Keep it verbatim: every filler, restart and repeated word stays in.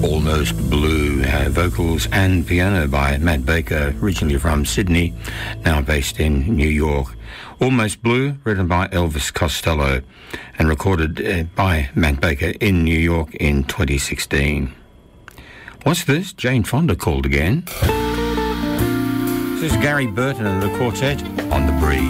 Almost Blue, uh, vocals and piano by Matt Baker, originally from Sydney, now based in New York. Almost Blue, written by Elvis Costello and recorded uh, by Matt Baker in New York in twenty sixteen. What's this? Jane Fonda called again. This is Gary Burton and the Quartet on The Breeze.